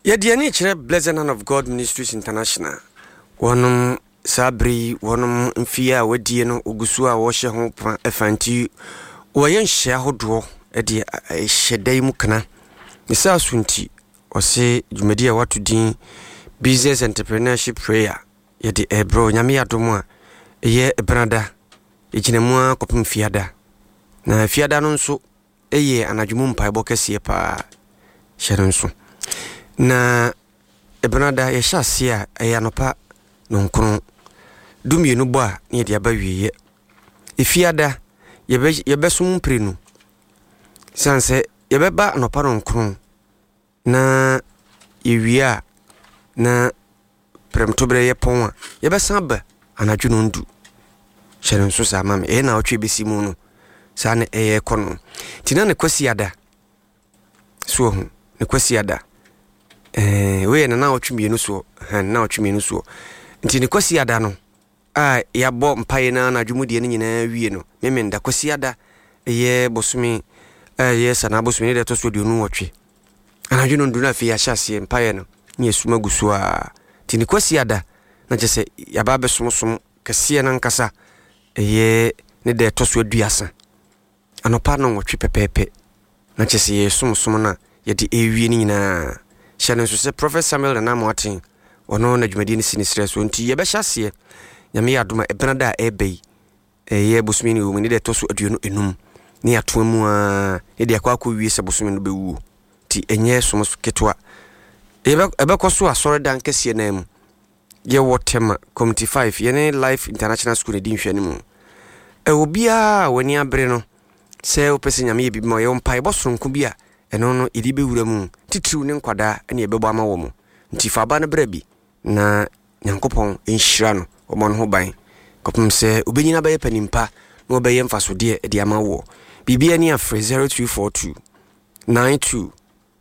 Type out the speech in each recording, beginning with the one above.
Yɛde ani kyerɛ Blessed Hand of God Ministries International. Wɔnom sabri wɔnom mfie a wadie no ogusu a wɔhyɛ ho pa efanti wɔyɛ nhyia hodoɔ de hyɛdai mu kana. Misa sunti ɔse dwumadi a wato din Business Entrepreneurship Prayer yɛde ebro nyame adom a ɛyɛ ebrada egyinamu a kopim fiada. Na fiada no nso ɛyɛ anadwumu mpaebɔ kɛseɛ pa hyɛ nso. Na ebrada yɛhyɛ ase a ɛyɛ anopa nonkron dumienu bɔ a ne yɛde aba wieyɛ. Efiada yɛbɛsom mprenu sanse yɛbɛba anopa nonkron na yɛwie a na premto brɛ yɛ pɔn a yɛbɛsan ba anadwo no ndu hyɛ nso sa ma me ɛyɛ na ɔtwe bɛsi mu no saa ne ɛyɛ kɔ no tina ne kwasiada so ho ne kwasiada we na ɔtwe mienu so na ɔtwe mienu so nti ne kwasiada no a yɛabɔ mpae na anadwo die no nyinaa wie no memenda kwasiada ɛyɛ bosome ɛyɛ sana bosome ne de to so de no wɔtwe anadwo no ndu na afei yɛahyɛ aseɛ mpae no ne yɛsuma gu so a nti ne kwasiada na kyɛ sɛ yɛaba bɛsomsom kɛseɛ na nkasa ɛyɛ ne de to so aduasa anopa no wɔtwe pɛpɛpɛ na kyɛ sɛ yɛsomsom na yɛde ewie ne nyinaa hyɛ no nso sɛ Prophet Samuel na Moaten ono na dwumadi ne sinisrɛ so nti yɛbɛhyɛ aseɛ nyame adoma ebenada a ɛbɛyi ɛyɛ bosome ne wo ne de to so aduonu enum ne ato mu a ne de akwa wie sɛ bosome no bɛwuo nti ɛnyɛ som ketwa ɛbɛkɔ so asɔre dan kɛseɛ na mu yɛwɔ tema community 5 yɛne Life International School ne di nhwɛ ne mu obia wani abre no sɛ wopɛsɛ nyame yɛ bibi ma yɛ mpa ɛbɔsoronko bi a ɛno no yɛde bɛwura mu titiriw ne nkwada ne yɛbɛbɔ ama wɔ mu nti fa ba no bra bi na nyankopɔn enhyira no ɔmɔ no ho ban kopum sɛ obenyina bɛyɛ panimpa na ɔbɛyɛ mfasodeɛ ɛde ama wɔ bibia ne afre 0242 92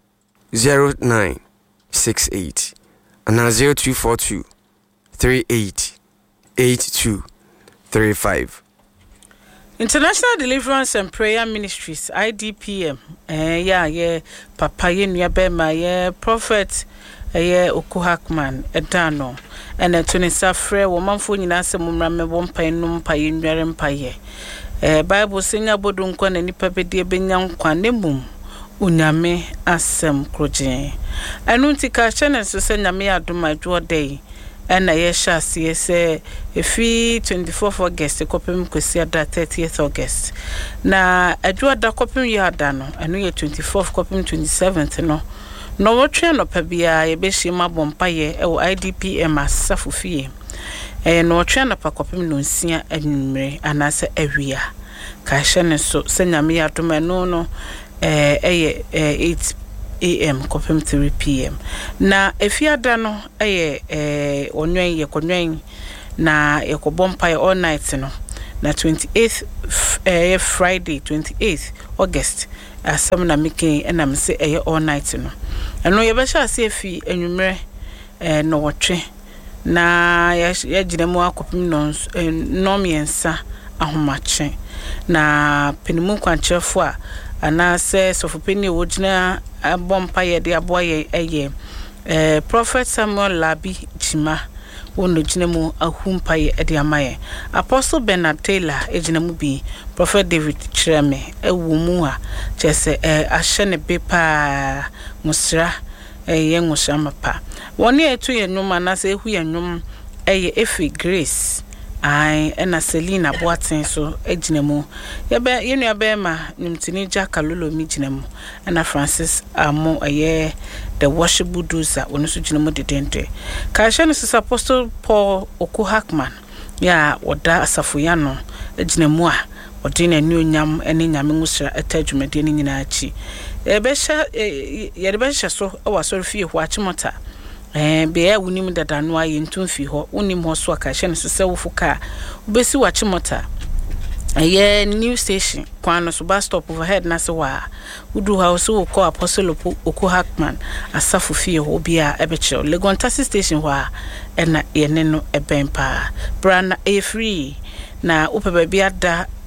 0968 ana 0242 38 82 35. International Deliverance and Prayer Ministries IDPM yeah papa ye nua bema ye prophet Okuhakman edano ene to ne safre wo manfo nyina se mumra me wo mpan no mpaye nware mpaye Bible senya bodu nkwa na nipa bedie benya nkwa ne mum unyame asem kroje enu ntika chene so se nyame adoma dwodai ena ye hyase se efi 24th August kopem kwesi ada 30th August na adwoda kopem ye ada no enu ye 24th kopem 27th no no wotwe no pa bia ye be hima bompa ye e IDPM asafofie no wotwe no pa kopem no nsia anwumre anase awia ka hyene so se nyame yadoma no 8 AM kopem 3 PM na efiada no onwen ye konwen na ekobompa all night no na 28th Friday 28th August asem na meke na me se all night no eno ye behya ase efi enwumre no wotwe na ya ginemu akopem no nomiensa ahomache na penimu kwanchefo a ana se sofopeni wogina bompa ye de aboye Prophet Samuel Labi Jima wono ginemu ahumpa ye de amaye Apostle Bernard Taylor ejinemu bi Prophet David Chireme ewumu a chese ahye ne bepa musra ye ngusha mapa woni etu ye nwuma na se ehu ye nwum efi Grace ena Selina Boaten so ejinemu yenu abema nimtini Jaka Lolo mi jinemu ena Francis Amo the worship buduza wonu so jinemu dedente ka hye no sisa Apostle Paul Okuhakman ya woda asafoya no ejinemu a odine ni onyam ene nyame ngusra etadwumade ni nyina achi ebehya yerebehya so wasori fie ho achimota be wunim dada no aye ntumfi ho unim ho so aka hye no se wofuka ubesi wachimota new station kwano so bus stop overhead na se wa udu ha so ko Apostle Okuhakman asafo fie ho bia ebeche Legon taxi station ho ena yene no ebempa brana free na upebe bia da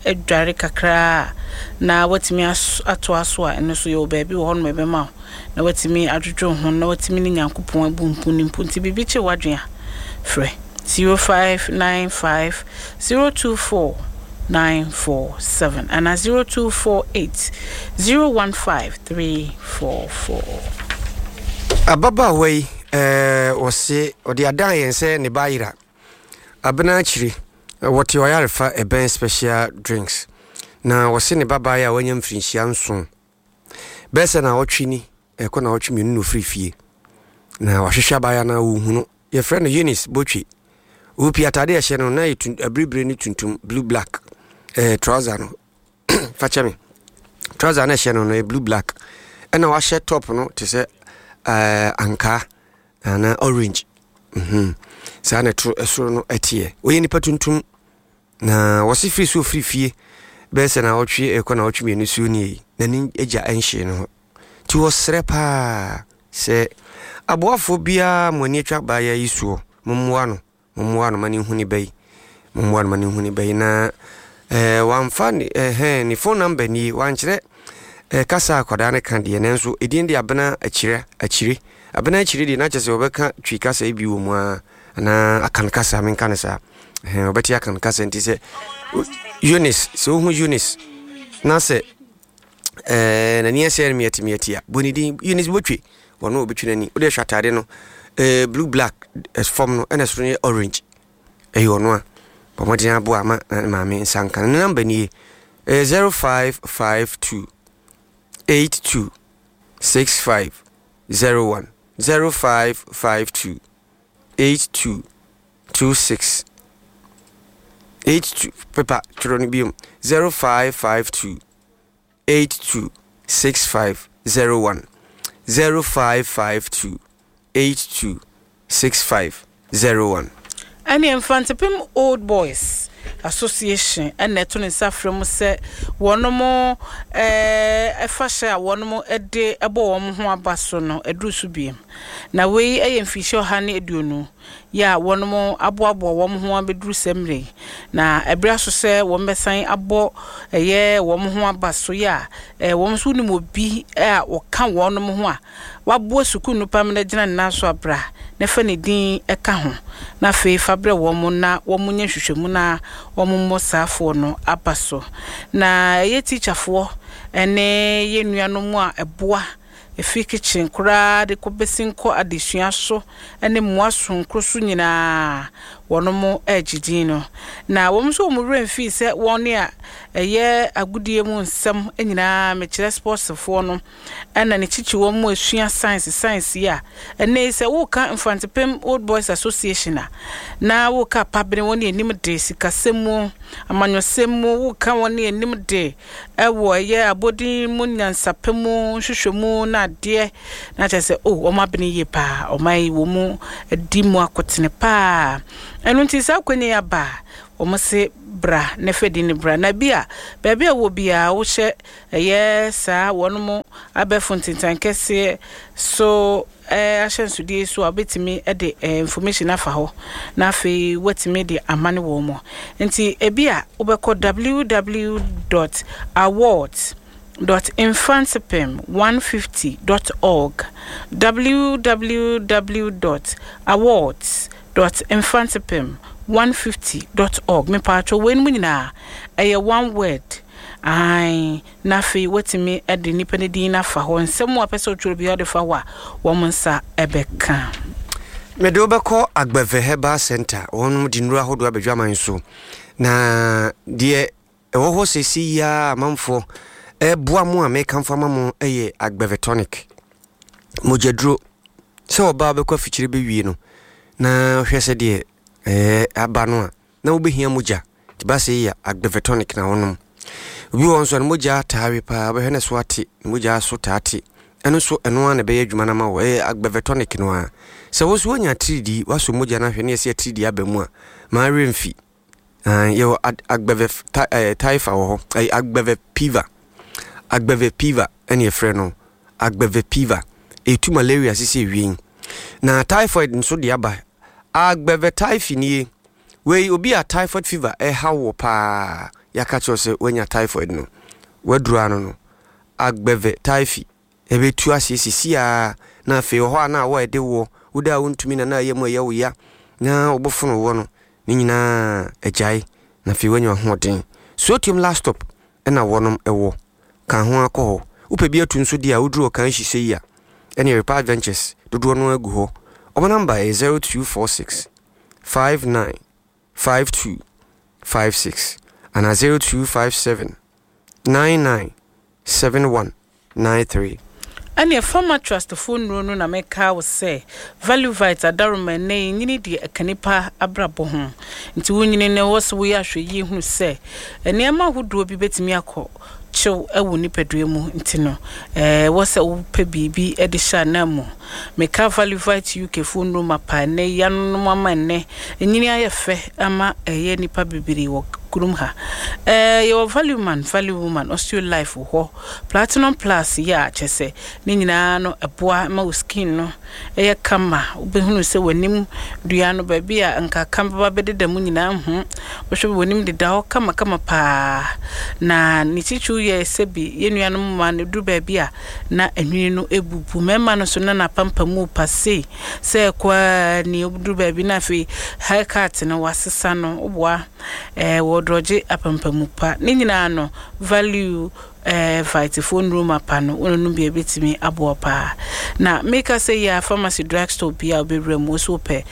edware kakra na watimi ato aso a eno so ye obabi wo hono ebe ma na watimi adwodwo ho na watimi ni Nyankopon abumpu ni mpunti bibi che wadwen frɛ 0595 024 947 and 0248 015 344. Ababa way wose odi adan yense ne bayira abena chiri what you are for a ben special drinks na wose ne baba ya wanyam frinhia nso bese na otwini ekọ na otwi menu no frifie na wahwehwa baya na wo hunu ye friend Eunice Botwi wo piatade ehye no na abribre ni tuntum blue black trouser no fachami trouser na ehye no blue black ena wa share top no te se anka na orange sa na tro esoro no atie oye nipa tuntum na wasi free so frifie bese na otwi ekọ na otwi menu su ni na ni eja enhye no ti wo srepa se aboafo bia moni atwa ba ya isuo mumwa no mani huni bei na wamfa ni phone number ni wankyere kasa akoda ne kan de nenso edin de abena akire de na kyese obeka twi kasa ebi wo mu na akan kasa men kan sa obeti akan kasa nti se Eunice so hu Eunice na se na nie se miati bonidin Eunice Botwi wono obetwinani ode hwatade no blue black as form no and as orange eyo no a pomodi abo ama na maame nsanka na number ni 0552 82 6501 0552 82 26 82 pepa troni bium 0552 82 6501 0552 82 6501. Any Infantipim Old Boys Association and Neton Safram say one more a fascia, one more a day a bomb who are basono, a drusubium. Now we a fisher honey eduno. Ya one more abo one who are bedru semre. Na a brasso say one be sign abo a year one who are basso ya a woman soon will be or come one more. What boys who couldn't permanent naso bra. Nefani din eka ho na fe fabre womun na womunye hwehwemu na womumo safo no abaso na ye teacher fo ene ye nuanom a eboa efi kitchen kura de kobesinko adesua so ene moaso nkroso nyina wonomo agidin no na womso omure mfi se wone a eye agudie mu nsem enyina mekire sports fo no ena ne chichi wo mu asua science ya ene se wo ka Infantipim Old Boys Association na wo ka pabere woni enim de sikasemu amanyosemu wo ka woni enim de ewo eye abodi mu nyansapemu hwehwemu na de na chese o ma bene ye pa o mai wo mu di mu akotene pa enu nti sa kwani aba o mo se bra ne fedi ni bra na bia baabi a wo bia wo hye sa wono mo abefuntintan kese so ahyansudie so abetimi de information afa ho na afi wetimi de amane wo mo nti ebia obekọ www.awards.infantipim150.org www.awards.infantipim150.org me patro wen munina one word ai na fe wetimi ede nipa ne din afa ho nsem wa pese otworo bi ode fa wa wo monsa ebeka me do beko Agbeve Herbal Center won di nuru ahodo abadwaman so na de ewo ho sesi ya amamfo boa mu ameka mfama mu eye Agbeve tonic mojedro se oba beko afikyire bewie no na hwese de aba no na obehia moja tibase ya Agbeve tonic na wonum obi won so moja tawe pa behene so ate moja so tate eno so eno an be adwuma na ma wo Agbeve tonic no a se wo so wonya 3D waso moja na hwe ne se 3D abamu a ma remfi yo Agbeve taifa wo Agbeve piva ene efre no Agbeve piva etu malaria sisi win na typhoid nso de aba Agbeve typhi nie we obi a typhoid fever hawo pa ya catch us when ya typhoid no wadura no agbeve typhi ebetu asisi a na fe ho na wo ede wo woda wontumi na yemu ye wo ya na obofono wo no ni nyina agyae na fe wanyu ahoden sotium last stop na wonom ewo kan ho akọ upe bi atu nso dia woduro kan hise ya any repair adventures dodo no agu ho our number is 0246 59 52 56 and 0257 99 71 93. And your former trust phone no na meka wo say value vita daruma ne nyini de akanipa abrabo ho nti wonyini ne wo so we ahwe yi hu say enema hodo bi betimi akọ chew ewu nipadua mu nti no wo se wo pe bibi e de sha na mu meka value vita UK phone no mapa ne yanu mama ne nyini ayefe ama eye nipa bibiri wo kurumha your value man value woman osteo life ho platinum plus ya chese ni nyina no eboa ma skin no eye kama obehunu se wanim dua no ba bia nka kamba bededa mu nyina hu wo wanim de da kama pa na ni chichu ye sebi ye nua no ma ne du ba bia na enwini no ebubu mema no so na pampa mu pase se kwa ni obudu ba bi na fi haircut no wasesa no oboa droje apampamupa ni nyina no value fight phone room apano onu bia betimi abopa na make us say ya pharmacy drugstore bia obewrem so pe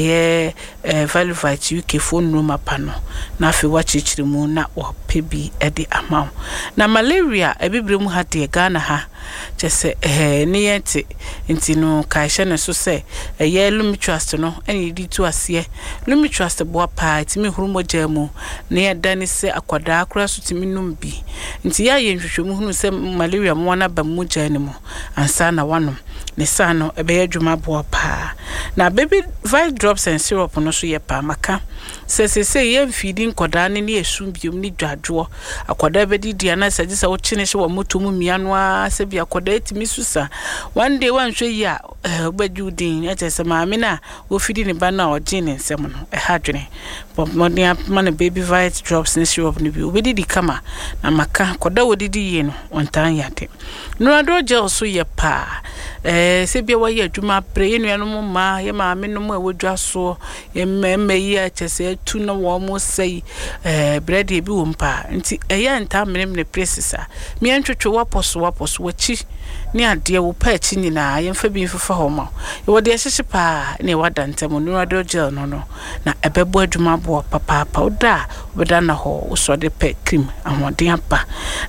value fight UK phone room apano na afi wachichiri mu na ope bi ede amaw na malaria ebibrem ha de Ghana ha jese ni yente nti no kaisha ne so say lumi trust no eni di tu ase lumi trust bo pa timi hurumo jamu ne yadani se akwada akura so timi num bi nti ya nhwehwemu hunu se malaria mo na ba mu jani mo ansa na wanom ne sano ebe adwuma bo pa na baby vial drops and syrup no so ye pa maka se ye feeding koda ne ne esum biom ni dwadwo akwada bedi dia na saje se wo chine hye wo motomu miano a se bia koda etimi susa one day wan hwe ya obadudin ete se maame na wo feeding ne ba na ogene nsem no ha dwene pomodin man baby vial drops and syrup ne bi obedi di kama na maka koda wodidi ye no ontan yate no ado gel so ye pa se bia wa ye adwuma pre ye nuanom ma ye maame no mu awodwa so ye mmemme ye chese tu na wo mo sei bread e bi wo mpa nti eye nta menem ne precisa mi antwetwe waposo wachi ni ade wo pa chi nyina ye mfa bi mfa ho ma ye wode hyehye pa ne wada ntem no ado gel no na ebebo adwuma bo papa oda obeda na ho so de pe cream amode apa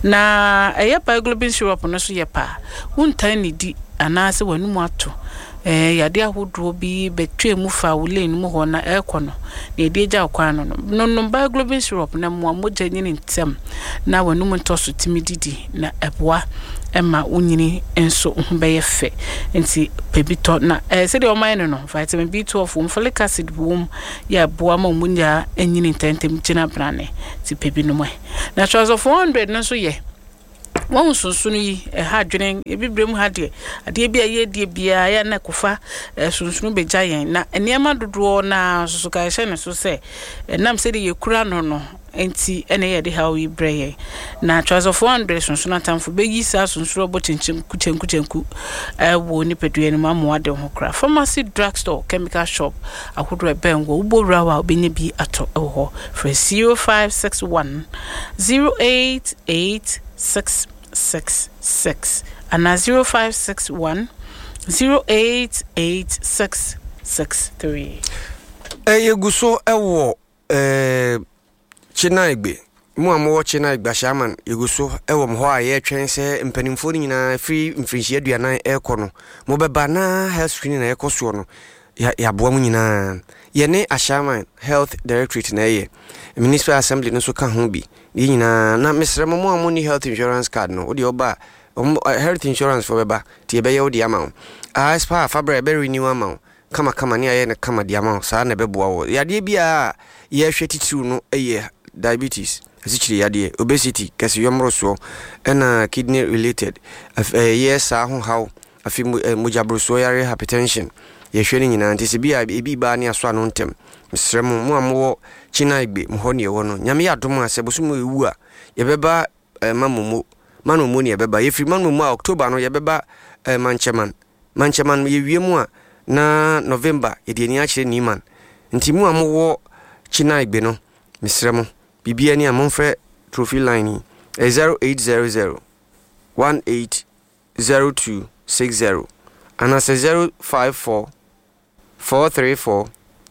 na eye pa globin syrup no so ye pa wuntan ni di anase wanum ato yade ahodo bi betwe mu fa wole num ho na ekono na ede gya kwan no ba globin syrup na moja nyini ntem na wanum ntoso timididi na eboa ema unyini enso be yefe nti pebito na se de o man no vitamin B12 folic acid boom ya boa ma munya enyini tentem china brane ti pebi no mo na choose 400 no so ye won sunsunu yi ha dwenen ebibrem ha de ade bia ye de bia ya na kofa sunsunu beja yen na eniema dodo na susuka hye ne so se nam se de ye kura no enti ene ye de ha wi breye na choice of 400 sunsunu atamfo begi sa sunsuru bo chenku wo ni pedue ni mamu ade ho kra pharmacy drugstore chemical shop ahodo ebengo ubowura wa obenye bi ato ho for 0561 08866 and 0561 0886663. Yeguso ewo Chinaigbe mu amwo Chinaigbe shaman yeguso ewo mho a ye twen se mpanimfo ni nyina free mfrinhie aduanan ekono mo beba na health screening na ekoso no ya boa mu nyina ye ne ashaman health directorate na ye municipal assembly no so ka ho bi ni nyina na mesre mo amoni health insurance card no odi oba health insurance for beba ti ebe ye odi ama as pa fabra ebe renew ama kama ni aye na kama di ama sa na beboa wo yade bia ye hwetitiru no eye diabetes asichiri yade obesity kasi yomroso na kidney related yes ahun how afi mujabroso yare hypertension ye hwene nyina ntisi bia ebi ba ne aso ano ntem mesrem mo amwo china igbe mho ne wo no nyame adom a se bosomo ewu a yebeba mamomo manomo ne yebeba yefri mamomo a October no yebeba mancheman yewie mu a na November yede ni a kire ni man nti mu amwo china igbe no mesrem bibia ni amomfre trophy line 0800 180260 and as 054 434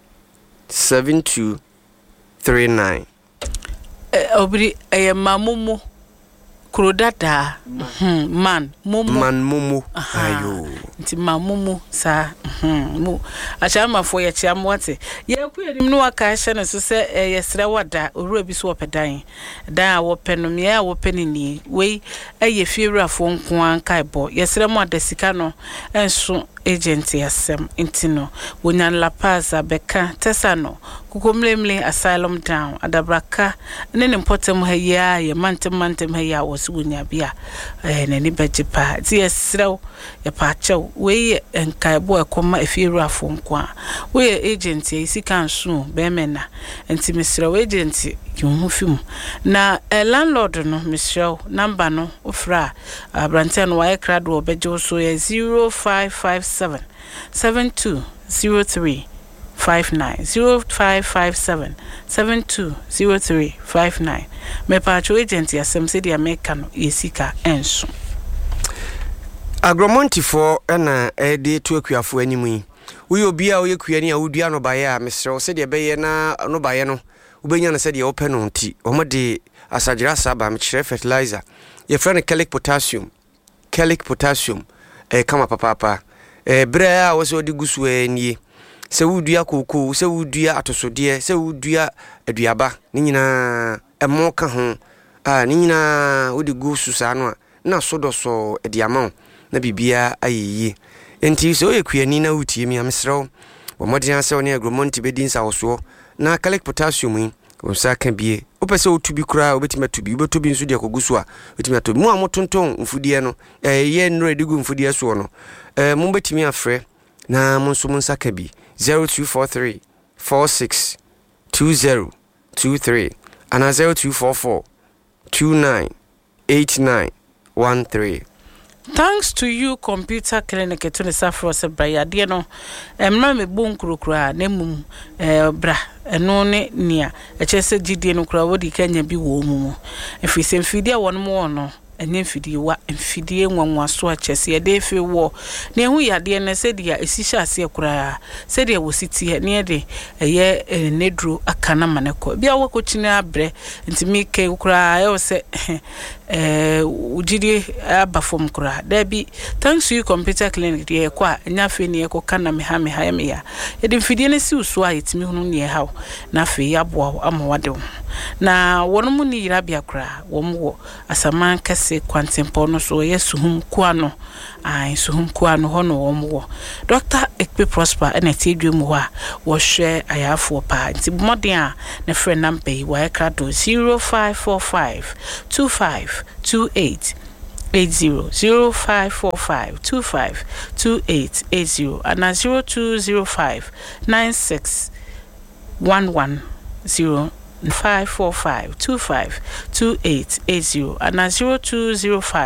7239 obri mamumu krodada man mumu ayo nti mamumu sa mu achama fo ye chiam wate ye kuyenim no aka hye no so se yesre wada owura bi so opedan dan a wo penom ye a wo penini we eye fiewrafo nko an kaibo yesre mo adasika no enso agent yasem intino wonyan la paz abeka tesano kukomlemle asylum down adabraka ne nempotem ha ya ye mantem ha ya wosunya bia nani bejipa ti yesrew ye pa chew we enkaibo ekoma efiewrafo nko a we agent yisika nso be mena enti mesrew agent yumufim na landlord no mesrew number no ofra abranten wa ekrado obejo so ye 0557 720359 0557 720359 me pacho agent yasem se dia meka no yesika enso agromonti for na de to akuafo animu yi we obi a we kuani a wodua no baye a mesrew se de beye na no baye no ubenya na se de open no nti omode asagera saba me kire fertilizer ye friend Calic potassium kama papa brea a wose odi gusu anie se wudua koko se wudua atosode se wudua aduaba ni nyina emo ka ho ni nyina odi gusu sa no na sodoso ediama na bibia ayiyi enti so yekuani na wutie mi amsrew wo modern se oni agromonti bedin sa woso na Calic potassium yi wonsa ka bie opese otubi kura obetima tubi obetubi nso de kogusu a obetima tubi mu amotonton mfudie no ye nro edigu mfudie so no mu betimi afre na munso munsa ka bi 0243 46 2023 and 0244 29 8913. Thanks to you computer clinic to the safro se braya de no emma me bon kurokura na mum bra eno ne nia echese gidie no kura wodi kanya bi wo mu efise mfidie won mo no enye mfidie wa mfidie nwanwa so achese de efe wo na ehu yade na se dia esisha ase kura se dia wositi ne de eye nedro akana maneko bia wakochina abre ntimi ke kura ayo se ujidi abafom kura debi thanks to you computer clinic de kwa nya fe ne ko kana me ha me ya edi mfidie ne si uso a yetimi hunu ne hawo na fe ya boa amwade na wono ni yirabia kura wo asaman kase kwantempo no so yesuhum kuano suhum kuano hono wo Dr. Ekpe Prosper ene tidwem ho a wo hwe ayafo pa nti modern a ne friend number yi wa ekrado 0545 2528 80 0545 252880 and 0205 96 110 545 252880 and 0205